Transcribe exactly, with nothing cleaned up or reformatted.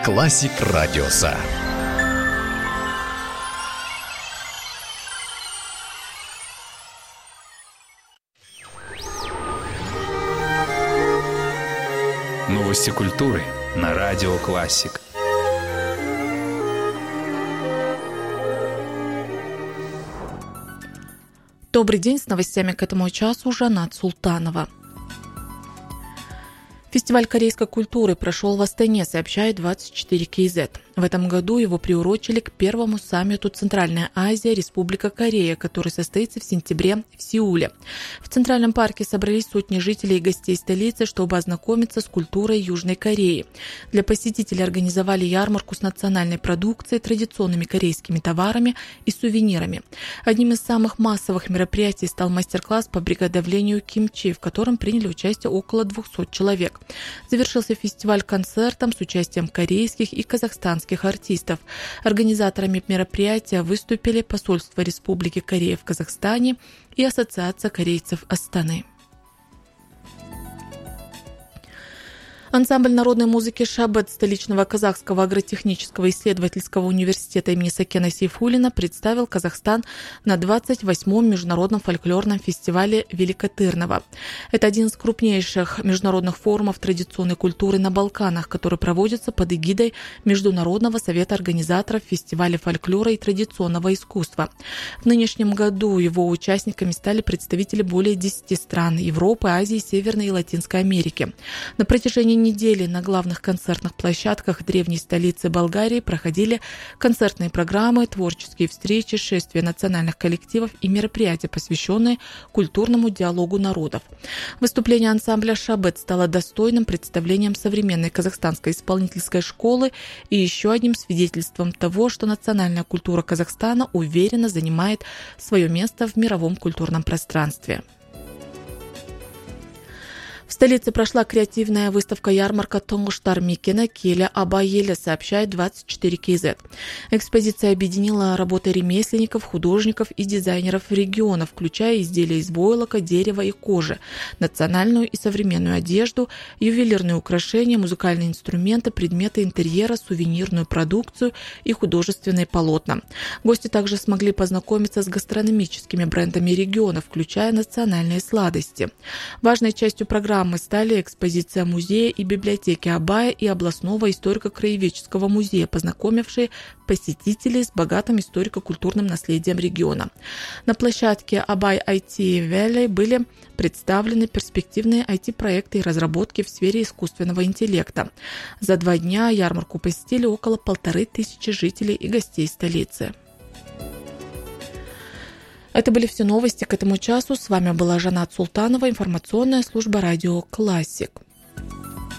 Классик Радиоса. Новости культуры на Радио Классик. Добрый день, с новостями к этому часу Жанат Султанова. Фестиваль корейской культуры прошел в Астане, сообщает двадцать четыре кей зет. В этом году его приурочили к первому саммиту Центральная Азия, Республика Корея, который состоится в сентябре в Сеуле. В Центральном парке собрались сотни жителей и гостей столицы, чтобы ознакомиться с культурой Южной Кореи. Для посетителей организовали ярмарку с национальной продукцией, традиционными корейскими товарами и сувенирами. Одним из самых массовых мероприятий стал мастер-класс по приготовлению кимчи, в котором приняли участие около двухсот человек. Завершился фестиваль концертом с участием корейских и казахстанских артистов. Организаторами мероприятия выступили посольство Республики Корея в Казахстане и Ассоциация корейцев Астаны. Ансамбль народной музыки «Шабет» столичного казахского агротехнического исследовательского университета имени Сакена Сейфуллина представил Казахстан на двадцать восьмом международном фольклорном фестивале Великотырново. Это один из крупнейших международных форумов традиционной культуры на Балканах, который проводится под эгидой Международного совета организаторов фестиваля фольклора и традиционного искусства. В нынешнем году его участниками стали представители более десяти стран Европы, Азии, Северной и Латинской Америки. На протяжении недели на главных концертных площадках древней столицы Болгарии проходили концертные программы, творческие встречи, шествия национальных коллективов и мероприятия, посвященные культурному диалогу народов. Выступление ансамбля «Шабет» стало достойным представлением современной казахстанской исполнительской школы и еще одним свидетельством того, что национальная культура Казахстана уверенно занимает свое место в мировом культурном пространстве. В столице прошла креативная выставка-ярмарка «Тонгуштар Микена Келя Абаеля», сообщает двадцать четыре кей зет. Экспозиция объединила работы ремесленников, художников и дизайнеров региона, включая изделия из войлока, дерева и кожи, национальную и современную одежду, ювелирные украшения, музыкальные инструменты, предметы интерьера, сувенирную продукцию и художественные полотна. Гости также смогли познакомиться с гастрономическими брендами региона, включая национальные сладости. Важной частью программы Мы стали экспозиция музея и библиотеки Абая и областного историко-краеведческого музея, познакомившие посетителей с богатым историко-культурным наследием региона. На площадке Абай ай ти Valley были представлены перспективные ай ти-проекты и разработки в сфере искусственного интеллекта. За два дня ярмарку посетили около полторы тысячи жителей и гостей столицы. Это были все новости к этому часу. С вами была Жанат Султанова, информационная служба Радио Классик.